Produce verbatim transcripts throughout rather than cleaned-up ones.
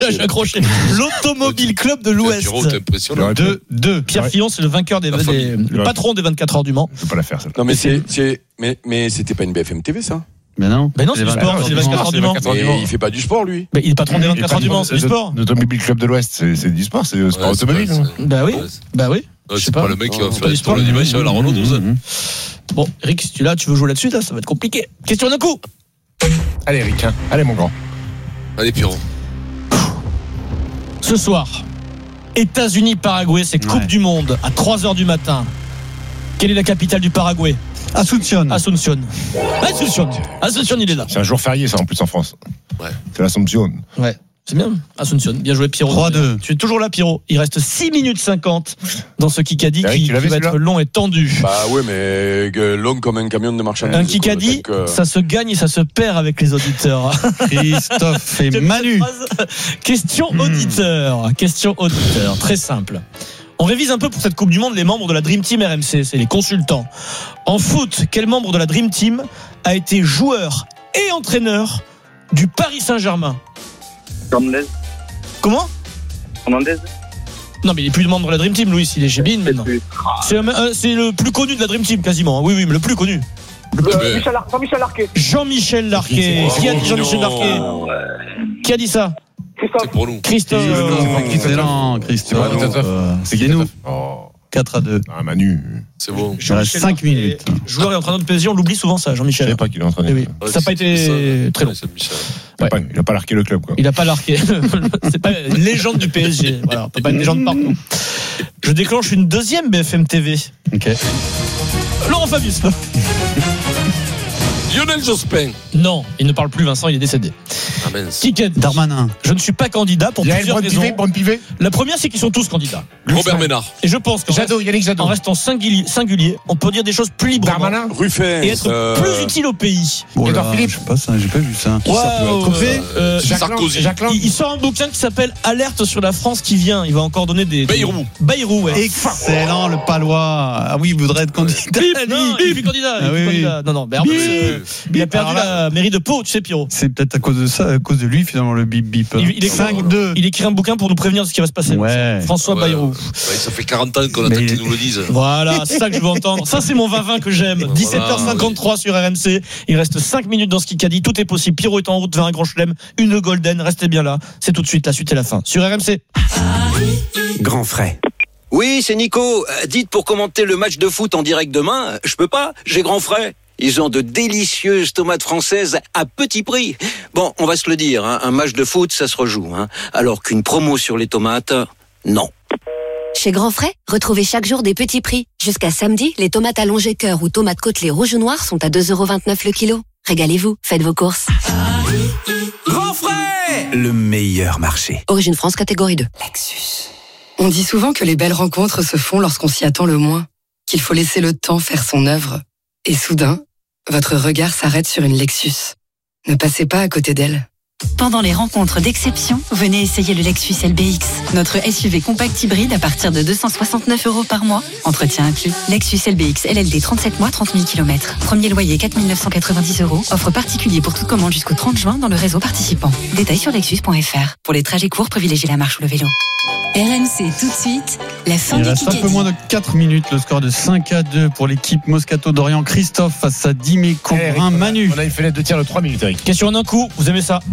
J'ai accroché. L'Automobile Club de l'Ouest. Pierrot, t'es impressionnant. Deux, deux. Pierre Fillon, c'est le vainqueur des, des le patron des vingt-quatre heures du Mans. Je peux pas la faire, ça. Non, mais c'est, c'est, mais, mais c'était pas une B F M T V, ça? Mais non. Mais non, c'est du sport, c'est les vingt-quatre heures du Mans. Mais il fait pas du sport, lui. Mais il est patron des vingt-quatre heures du Mans, c'est du sport. L'Automobile Club de l'Ouest, c'est, c'est du sport, c'est le sport Ouais, automobile. c'est pas- hein. Bah oui, bah oui. Ouais, Je sais c'est pas. pas le mec qui va C'est faire pas du le sport. sport le dimanche à la Renault douze. Bon, Eric, si tu es là, tu veux jouer là-dessus, là, ça va être compliqué. Question d'un coup. Allez, Eric, hein. Allez, mon grand. Allez, Pierrot. Ce soir, États-Unis-Paraguay, c'est Coupe Ouais. du Monde à trois heures du matin. Quelle est la capitale du Paraguay? Asuncion. Asunción. Asunción. Asunción, il est là. C'est un jour férié, ça, en plus, en France. Ouais. C'est l'Assomption. Ouais. C'est bien, Asunción. Bien joué, Pierrot. trois deux. Tu es toujours là, Pierrot. Il reste six minutes cinquante dans ce Kikadi Eric, qui, tu qui l'avais, va être celui-là long et tendu. Bah ouais, mais euh, long comme un camion de marchandises. Un Kikadi, quoi, donc, euh, ça se gagne et ça se perd avec les auditeurs. Christophe et J'aime Manu. cette phrase. Question auditeur. Question auditeur. Très simple. On révise un peu pour cette Coupe du Monde les membres de la Dream Team R M C, c'est les consultants. En foot, quel membre de la Dream Team a été joueur et entraîneur du Paris Saint-Germain? Fernandez. Comment? Fernandez. Non, mais il est plus membre de la Dream Team, Louis, il est chez Bein maintenant. C'est, euh, c'est le plus connu de la Dream Team, quasiment. Oui, oui, mais le plus connu. Euh, Michel Ar- Jean-Michel Larquet. Jean-Michel Larquet. Qui a dit Jean-Michel Larquet? Qui a dit ça? Christophe. C'est pour nous. Christophe. Excellent, Christophe. C'est pas Christophe. Euh, C'est C'est qui, nous. Oh. quatre à deux. Ah, Manu. C'est bon. Il reste cinq minutes. Joueur et entraîneur de P S G, on l'oublie souvent ça, Je Jean-Michel. savais pas qu'il est en train Eh de. oui. Ça n'a pas été très long. C'est Michel. Il a pas- Il a pas larqué le club, quoi. Il n'a pas larqué. C'est pas une légende du P S G. Voilà, on peut pas être légende partout. Je déclenche une deuxième B F M T V. Ok. Laurent Fabius. Lionel Jospin. Non, il ne parle plus, Vincent, il est décédé. Ah mince. Kiket. Darmanin. Je ne suis pas candidat pour Yael plusieurs raisons. Braun-Pivet, Braun-Pivet. La première, c'est qu'ils sont tous candidats. Robert Ménard. Et je pense qu'en Jadot, Yannick reste- Jadot. en restant singulier, singulier, on peut dire des choses plus librement Darmanin. Ruffin. et être euh, plus utile au pays. Oh là, Edouard Philippe. je sais pas ça, j'ai pas vu ça. Waouh, Copé. euh, Jacques Sarkozy. Lang- Jacques Lang. il, il sort un bouquin qui s'appelle Alerte sur la France qui vient. Il va encore donner des. des- Bayrou. Bayrou, ouais. Excellent, le palois. Ah oui, il voudrait être candidat. Non, il est plus candidat. il est Ah plus oui, candidat. Non, non, mais en plus, euh, il a perdu Alors là- la mairie de Pau, tu sais, Pierrot. C'est peut-être à cause de ça, à cause de lui, finalement, le bip bip. Il, il, écrit, cinq deux. il écrit un bouquin pour nous prévenir de ce qui va se passer. Ouais. François Ouais. Bayrou. Ouais, ça fait quarante ans qu'on attend Mais- qu'ils nous le disent. Voilà, c'est ça que je veux entendre. Ça, c'est mon vingt-vingt que j'aime. dix-sept heures cinquante-trois sur R M C. Il reste cinq minutes dans ce Kikadi. Tout est possible. Pierrot est en route vers un grand chelem. Une golden. Restez bien là. C'est tout de suite. La suite et la fin. Sur R M C. Grand frais. Oui, c'est Nico. Euh, Dites pour commenter le match de foot en direct demain. Je peux pas, j'ai grand frais. Ils ont de délicieuses tomates françaises à petit prix. Bon, on va se le dire, hein, un match de foot, ça se rejoue. Hein, alors qu'une promo sur les tomates, non. Chez Grand Frais, retrouvez chaque jour des petits prix. Jusqu'à samedi, les tomates allongées cœur ou tomates côtelées rouge ou noir sont à deux euros vingt-neuf le kilo. Régalez-vous, faites vos courses. Grand frais, le meilleur marché. Origine France, catégorie deux. Lexus. On dit souvent que les belles rencontres se font lorsqu'on s'y attend le moins, qu'il faut laisser le temps faire son œuvre. Et soudain, votre regard s'arrête sur une Lexus. Ne passez pas à côté d'elle. Pendant les rencontres d'exception, venez essayer le Lexus L B X, notre S U V compact hybride à partir de deux cent soixante-neuf euros par mois. Entretien inclus. Lexus L B X L L D trente-sept mois, trente mille kilomètres. Premier loyer quatre mille neuf cent quatre-vingt-dix euros. Offre particulier pour toute commande jusqu'au trente juin dans le réseau participant. Détails sur lexus point f r. Pour les trajets courts, privilégiez la marche ou le vélo. R M C tout de suite, la fin Il du reste un peu Kikadi. moins de quatre minutes, le score de cinq à deux pour l'équipe Moscato d'Orient. Christophe face à Dimeco Eric, Brun. Manu. On a une fenêtre de tir de trois minutes, Eric. Question en un coup. Vous aimez ça?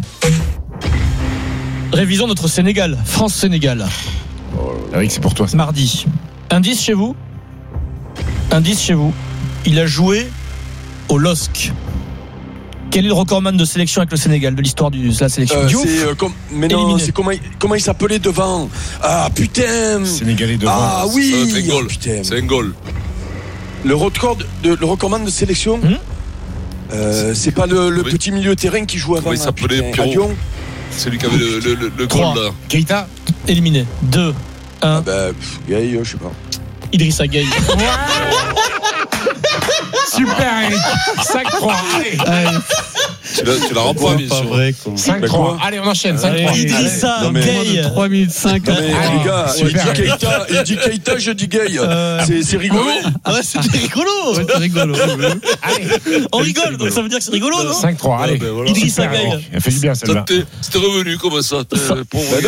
Révisons notre Sénégal. France-Sénégal. Eric, c'est pour toi. ça. Mardi. Indice chez vous. Indice chez vous. Il a joué au L O S C. Quel est le recordman de sélection avec le Sénégal de l'histoire de la sélection? Euh, Diouf. c'est euh, comme, mais non, Éliminé. c'est comment il, comment il s'appelait devant. Ah putain. Sénégalais devant. Ah oui. Ça fait un goal. Oh, putain. C'est un goal. Le record de, de- le recordman de sélection. Hum euh, c'est pas le, le Oui. petit milieu de terrain qui joue avant. Comment il hein, s'appelait, putain, Pierrot à Lyon. C'est lui qui avait le, le, le, le Trois. goal là. Keita. Éliminé. deux un. Ah bah, pff, Gaï, je sais pas. Idrissa Gueye. Super, Eric. cinq trois. Allez. Allez. Tu la, tu la rends pas, bien Pas sûr. vrai, quoi. cinq trois. Allez, on enchaîne. cinq trois. Allez, Idrissa Non, mais- Gueye. trois minutes cinq. Non, mais Ah, les gars, il dit super. Keita, il dit Keita, je dis gay. Euh, C'est c'est rigolo. Ouais, c'était rigolo. Ouais, c'est rigolo. On rigole, donc ça veut dire que c'est rigolo, non cinq trois. Allez. Ah, ben voilà. Idrissa Super, Gueye. Eric. Elle fait du bien Ça celle-là. t'es- C'était revenu comme ça. t'es pauvre.